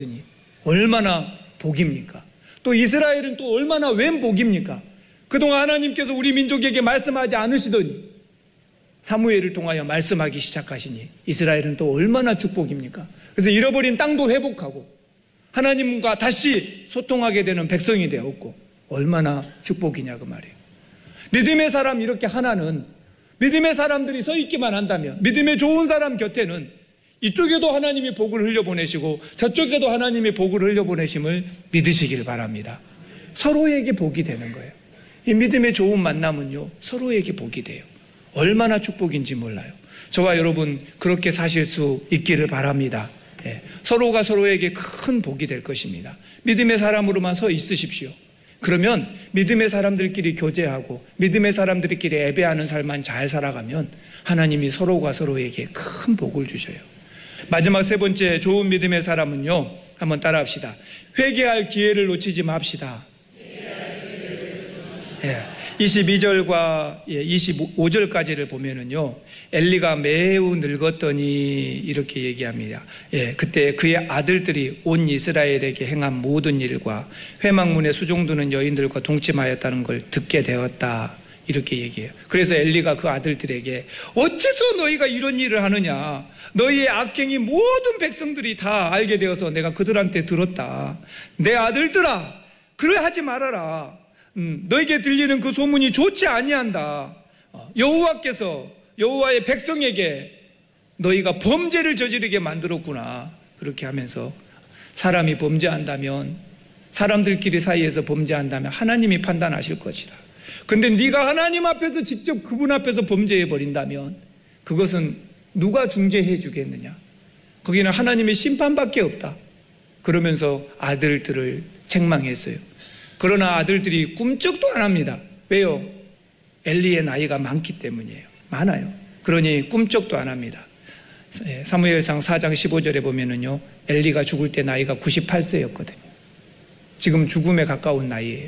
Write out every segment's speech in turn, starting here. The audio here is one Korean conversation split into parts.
얼마나 복입니까? 또 이스라엘은 또 얼마나 웬 복입니까? 그동안 하나님께서 우리 민족에게 말씀하지 않으시더니 사무엘을 통하여 말씀하기 시작하시니 이스라엘은 또 얼마나 축복입니까? 그래서 잃어버린 땅도 회복하고 하나님과 다시 소통하게 되는 백성이 되었고 얼마나 축복이냐 그 말이에요. 믿음의 사람 이렇게 하나는 믿음의 사람들이 서 있기만 한다면 믿음의 좋은 사람 곁에는 이쪽에도 하나님이 복을 흘려보내시고 저쪽에도 하나님이 복을 흘려보내심을 믿으시길 바랍니다. 서로에게 복이 되는 거예요. 이 믿음의 좋은 만남은요 서로에게 복이 돼요. 얼마나 축복인지 몰라요. 저와 여러분 그렇게 사실 수 있기를 바랍니다. 서로가 서로에게 큰 복이 될 것입니다. 믿음의 사람으로만 서 있으십시오. 그러면 믿음의 사람들끼리 교제하고 믿음의 사람들끼리 예배하는 삶만 잘 살아가면 하나님이 서로가 서로에게 큰 복을 주셔요. 마지막 세 번째 좋은 믿음의 사람은요, 한번 따라합시다. 회개할 기회를 놓치지 맙시다. 22절과 25절까지를 보면은요, 엘리가 매우 늙었더니 이렇게 얘기합니다. 그때 그의 아들들이 온 이스라엘에게 행한 모든 일과 회막문에 수종드는 여인들과 동침하였다는 걸 듣게 되었다. 이렇게 얘기해요. 그래서 엘리가 그 아들들에게 어째서 너희가 이런 일을 하느냐? 너희의 악행이 모든 백성들이 다 알게 되어서 내가 그들한테 들었다. 내 아들들아, 그래 하지 말아라. 너에게 들리는 그 소문이 좋지 아니한다. 여호와께서 여호와의 백성에게 너희가 범죄를 저지르게 만들었구나. 그렇게 하면서 사람이 범죄한다면 사람들끼리 사이에서 범죄한다면 하나님이 판단하실 것이다. 근데 네가 하나님 앞에서 직접 그분 앞에서 범죄해 버린다면 그것은 누가 중재해 주겠느냐? 거기는 하나님의 심판밖에 없다. 그러면서 아들들을 책망했어요. 그러나 아들들이 꿈쩍도 안 합니다. 왜요? 엘리의 나이가 많기 때문이에요. 많아요. 그러니 꿈쩍도 안 합니다. 사무엘상 4장 15절에 보면은요, 엘리가 죽을 때 나이가 98세였거든요. 지금 죽음에 가까운 나이예요.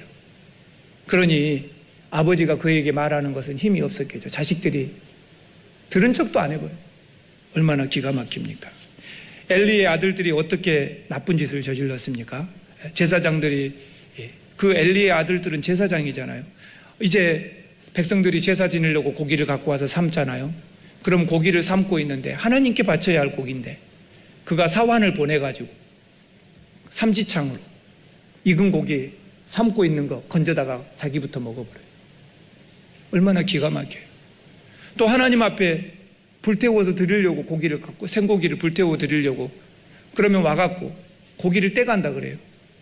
그러니 아버지가 그에게 말하는 것은 힘이 없었겠죠. 자식들이 들은 척도 안 해버려요. 얼마나 기가 막힙니까? 엘리의 아들들이 어떻게 나쁜 짓을 저질렀습니까? 제사장들이, 그 엘리의 아들들은 제사장이잖아요. 이제 백성들이 제사 지내려고 고기를 갖고 와서 삶잖아요. 그럼 고기를 삶고 있는데 하나님께 바쳐야 할 고기인데 그가 사환을 보내가지고 삼지창으로 익은 고기 삶고 있는 거 건져다가 자기부터 먹어버려요. 얼마나 기가 막혀요. 또 하나님 앞에 불태워서 드리려고 고기를 갖고 생고기를 불태워 드리려고 그러면 와갖고 고기를 떼간다 그래요.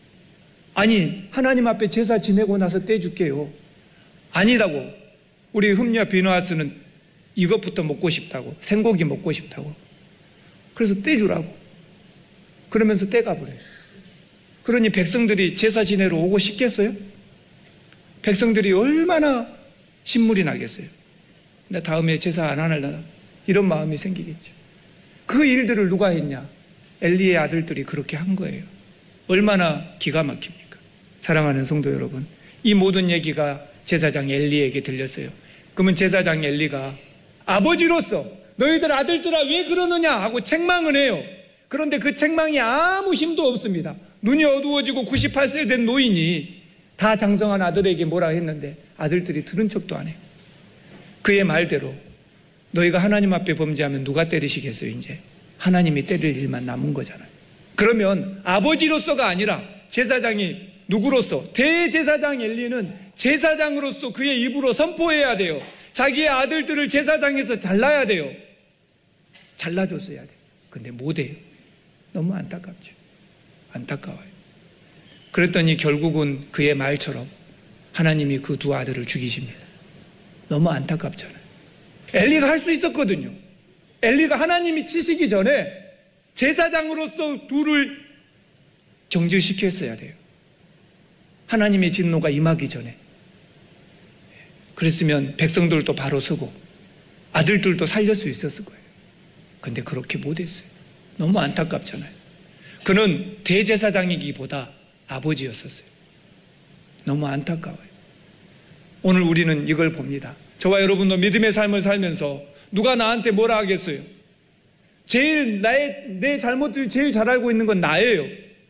아니 하나님 앞에 제사 지내고 나서 떼줄게요. 아니라고. 우리 흠냐 비누아스는 이것부터 먹고 싶다고, 생고기 먹고 싶다고. 그래서 떼주라고. 그러면서 떼가버려요. 그러니 백성들이 제사 지내러 오고 싶겠어요? 백성들이 얼마나 신물이 나겠어요. 나 다음에 제사 안 하려나 이런 마음이 생기겠죠. 그 일들을 누가 했냐? 엘리의 아들들이 그렇게 한 거예요. 얼마나 기가 막힙니까? 사랑하는 성도 여러분, 이 모든 얘기가 제사장 엘리에게 들렸어요. 그러면 제사장 엘리가 아버지로서 너희들 아들들아 왜 그러느냐 하고 책망을 해요. 그런데 그 책망이 아무 힘도 없습니다. 눈이 어두워지고 98세 된 노인이 다 장성한 아들에게 뭐라 했는데 아들들이 들은 척도 안 해요. 그의 말대로 너희가 하나님 앞에 범죄하면 누가 때리시겠어요? 이제 하나님이 때릴 일만 남은 거잖아요. 그러면 아버지로서가 아니라 제사장이 누구로서? 대제사장 엘리는 제사장으로서 그의 입으로 선포해야 돼요. 자기의 아들들을 제사장에서 잘라야 돼요. 잘라줬어야 돼요. 근데 못해요. 너무 안타깝죠. 안타까워요. 그랬더니 결국은 그의 말처럼 하나님이 그 두 아들을 죽이십니다. 너무 안타깝잖아요. 엘리가 할 수 있었거든요. 엘리가 하나님이 치시기 전에 제사장으로서 둘을 정죄시켰어야 돼요. 하나님의 진노가 임하기 전에. 그랬으면 백성들도 바로 서고 아들들도 살릴 수 있었을 거예요. 근데 그렇게 못했어요. 너무 안타깝잖아요. 그는 대제사장이기보다 아버지였었어요. 너무 안타까워요. 오늘 우리는 이걸 봅니다. 저와 여러분도 믿음의 삶을 살면서 누가 나한테 뭐라 하겠어요? 내 잘못을 제일 잘 알고 있는 건 나예요.